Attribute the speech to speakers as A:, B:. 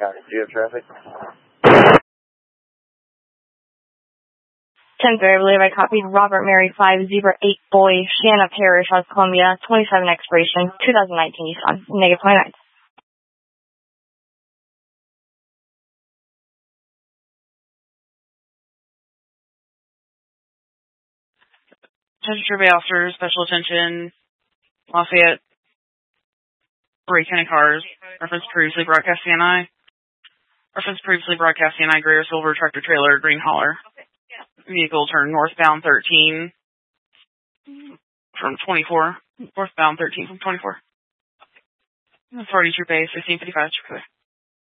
A: County. Do you have traffic?
B: 10th Beverly, I copied Robert Mary 508 Boy, Shanna Parish, South Columbia, 27 expiration, 2019 Nissan, -29.
C: Chester Bay officer, special attention, Lafayette, Ray County cars, reference previously broadcast CNI. Reference previously broadcast CNI, gray or silver tractor trailer, green hauler. Vehicle turned northbound 13 from 24. Northbound 13 from 24. Authority Troop A, 1655,